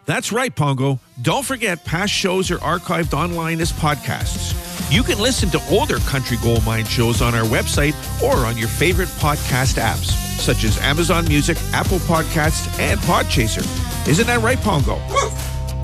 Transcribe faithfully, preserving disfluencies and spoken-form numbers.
That's right, Pongo. Don't forget, past shows are archived online as podcasts. You can listen to older Country Gold Mine shows on our website or on your favorite podcast apps, such as Amazon Music, Apple Podcasts, and Podchaser. Isn't that right, Pongo?